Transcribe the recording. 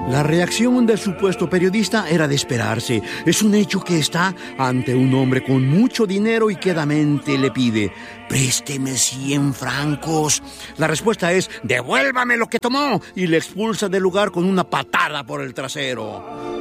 La reacción del supuesto periodista era de esperarse. Es un hecho que está ante un hombre con mucho dinero y quedamente le pide: présteme 100 francos. La respuesta es: devuélvame lo que tomó, y le expulsa del lugar con una patada por el trasero.